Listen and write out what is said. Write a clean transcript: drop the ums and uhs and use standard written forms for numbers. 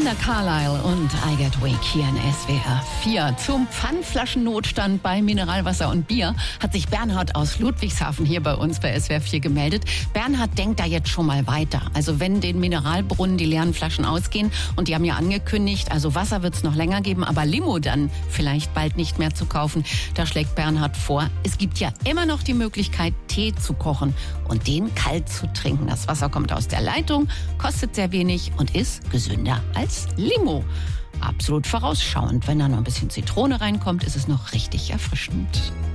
Brenda Carlile und I Get Weak hier in SWR 4. Zum Pfandflaschennotstand bei Mineralwasser und Bier hat sich Bernhard aus Ludwigshafen hier bei uns bei SWR 4 gemeldet. Bernhard denkt da jetzt schon mal weiter. Also wenn den Mineralbrunnen die leeren Flaschen ausgehen und die haben ja angekündigt, also Wasser wird es noch länger geben, aber Limo dann vielleicht bald nicht mehr zu kaufen. Da schlägt Bernhard vor, es gibt ja immer noch die Möglichkeit, Tee zu kochen und den kalt zu trinken. Das Wasser kommt aus der Leitung, kostet sehr wenig und ist gesünder als Limo. Absolut vorausschauend. Wenn da noch ein bisschen Zitrone reinkommt, ist es noch richtig erfrischend.